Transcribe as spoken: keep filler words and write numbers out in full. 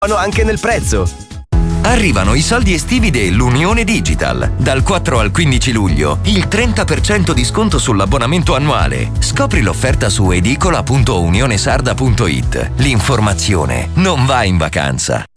anche nel prezzo. Arrivano i soldi estivi dell'Unione Digital. Dal quattro al quindici luglio, il trenta per cento di sconto sull'abbonamento annuale. Scopri l'offerta su edicola punto unionesarda punto it. L'informazione non va in vacanza.